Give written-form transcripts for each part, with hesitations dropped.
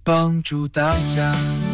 帮助大家。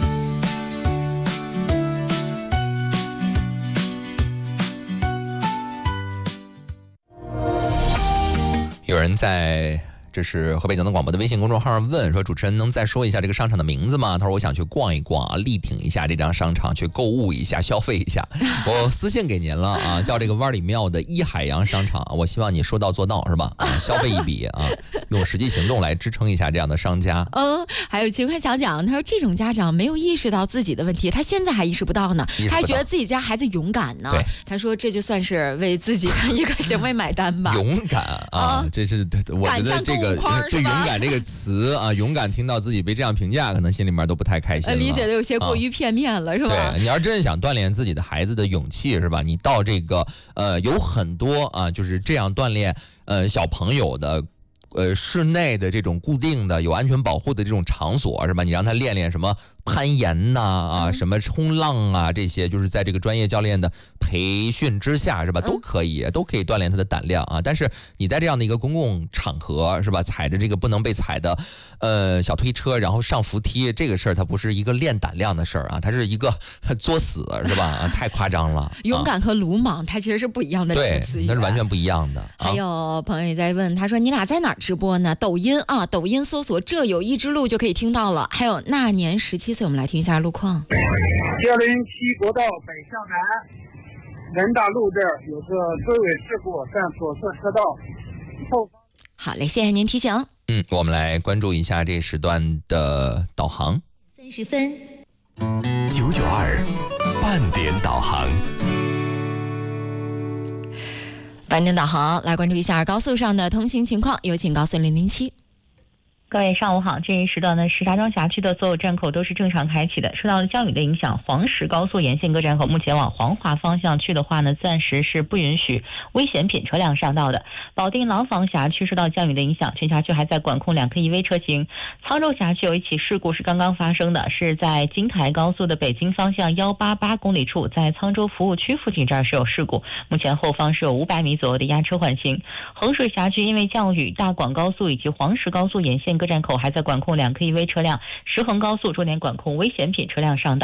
有人在这是河北交通广播的微信公众号上问说，主持人能再说一下这个商场的名字吗？他说我想去逛一逛啊，力挺一下这张商场，去购物一下，消费一下。我私信给您了啊，叫这个湾里庙的一海洋商场，我希望你说到做到是吧？消费一笔啊，用实际行动来支撑一下这样的商家。 还有勤快小蒋，他说这种家长没有意识到自己的问题，他现在还意识不到呢，他还觉得自己家孩子勇敢呢。他说这就算是为自己的一个行为买单吧。 勇敢啊，这是我觉得这个对勇敢这个词啊，勇敢听到自己被这样评价，可能心里面都不太开心了。 理解的有些过于片面了，是吧？ 对，你要真想锻炼自己的孩子的勇气，是吧？你到这个有很多啊，就是这样锻炼小朋友的。室内的这种固定的有安全保护的这种场所，是吧？你让他练练什么攀岩呐什么冲浪啊，这些就是在这个专业教练的培训之下，是吧？都可以锻炼他的胆量啊。但是你在这样的一个公共场合，是吧？踩着这个不能被踩的小推车，然后上扶梯，这个事儿它不是一个练胆量的事儿啊，它是一个作死，是吧？太夸张了。 勇敢和鲁莽它其实是不一样的词语， 对，它是完全不一样的。 还有朋友也在问，他说你俩在哪儿直播呢？抖音啊，抖音搜索这有一之路就可以听到了。还有那年17岁，我们来听一下路况。 107国道北向南人大路这儿有个追尾事故，在左侧车道后方。 好嘞，谢谢您提醒。 我们来关注一下这时段的导航。 30分 992半点导航。 半点导航来关注一下高速上的通行情况，有请高速007。 各位上午好，这一时段呢，石家庄辖区的所有站口都是正常开启的。受到了降雨的影响，黄石高速沿线各站口目前往黄骅方向去的话呢，暂时是不允许危险品车辆上道的。保定廊坊辖区受到降雨的影响，全辖区还在管控2颗EV车型。沧州辖区有一起事故是刚刚发生的，是在京台高速的北京方向188公里处，在沧州服务区附近这儿是有事故，目前后方是有500米左右的压车缓行。衡水辖区因为降雨，大广高速以及黄石高速沿线各站口还在管控2颗EV车辆，石衡高速重点管控危险品车辆上道。